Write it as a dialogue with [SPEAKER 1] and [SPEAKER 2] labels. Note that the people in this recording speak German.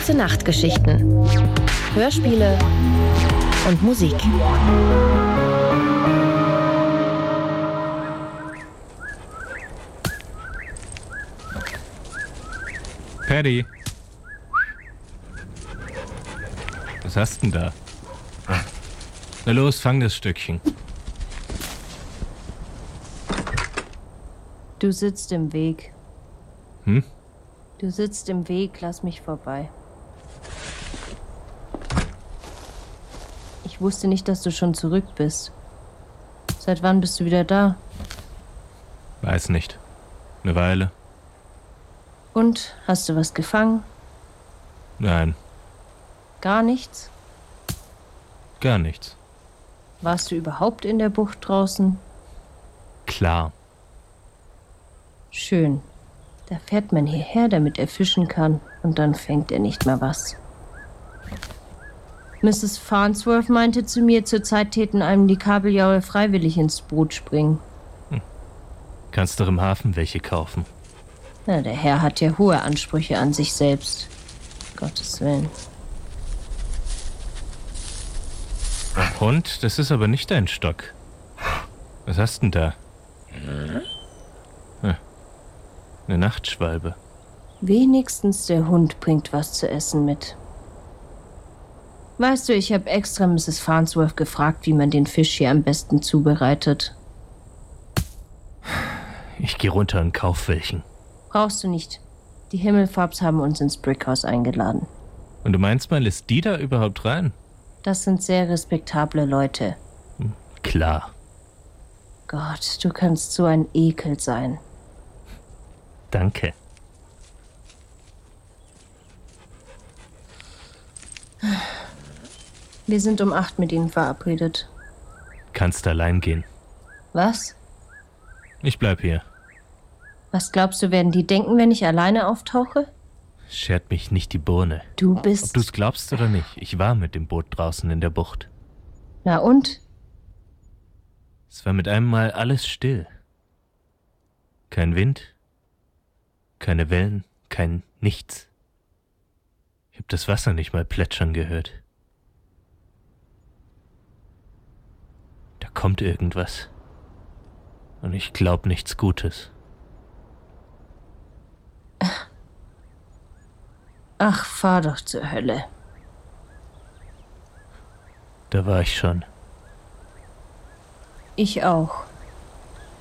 [SPEAKER 1] Gute Nachtgeschichten, Hörspiele und Musik.
[SPEAKER 2] Paddy. Was hast denn da? Na los, fang das Stückchen.
[SPEAKER 3] Du sitzt im Weg.
[SPEAKER 2] Hm?
[SPEAKER 3] Du sitzt im Weg, lass mich vorbei. Ich wusste nicht, dass du schon zurück bist. Seit wann bist du wieder da?
[SPEAKER 2] Weiß nicht. Eine Weile.
[SPEAKER 3] Und, hast du was gefangen?
[SPEAKER 2] Nein,
[SPEAKER 3] Gar nichts?
[SPEAKER 2] gar nichts.
[SPEAKER 3] Warst du überhaupt in der Bucht draußen?
[SPEAKER 2] Klar.
[SPEAKER 3] Schön. Da fährt man hierher, damit er fischen kann, und dann fängt er nicht mehr was. Mrs. Farnsworth meinte zu mir, zurzeit täten einem die Kabeljauer freiwillig ins Boot springen.
[SPEAKER 2] Kannst doch im Hafen welche kaufen.
[SPEAKER 3] Na, der Herr hat ja hohe Ansprüche an sich selbst. Gottes Willen.
[SPEAKER 2] Und? Das ist aber nicht dein Stock. Was hast denn da? Eine Nachtschwalbe.
[SPEAKER 3] Wenigstens der Hund bringt was zu essen mit. Weißt du, ich habe extra Mrs. Farnsworth gefragt, wie man den Fisch hier am besten zubereitet.
[SPEAKER 2] Ich geh runter und kauf welchen.
[SPEAKER 3] Brauchst du nicht. Die Himmelfarbs haben uns ins Brickhaus eingeladen.
[SPEAKER 2] Und du meinst, man lässt die da überhaupt rein?
[SPEAKER 3] Das sind sehr respektable Leute.
[SPEAKER 2] Klar.
[SPEAKER 3] Gott, du kannst so ein Ekel sein.
[SPEAKER 2] Danke.
[SPEAKER 3] Wir sind um 8 mit ihnen verabredet.
[SPEAKER 2] Kannst allein gehen.
[SPEAKER 3] Was?
[SPEAKER 2] Ich bleib hier.
[SPEAKER 3] Was glaubst du, werden die denken, wenn ich alleine auftauche?
[SPEAKER 2] Schert mich nicht die Birne.
[SPEAKER 3] Du
[SPEAKER 2] Ob
[SPEAKER 3] bist...
[SPEAKER 2] du's glaubst oder nicht, ich war mit dem Boot draußen in der Bucht.
[SPEAKER 3] Na und?
[SPEAKER 2] Es war mit einem Mal alles still. Kein Wind, keine Wellen, kein Nichts. Ich hab das Wasser nicht mal plätschern gehört. Da kommt irgendwas. Und ich glaub nichts Gutes.
[SPEAKER 3] Ach, fahr doch zur Hölle.
[SPEAKER 2] Da war ich schon.
[SPEAKER 3] Ich auch.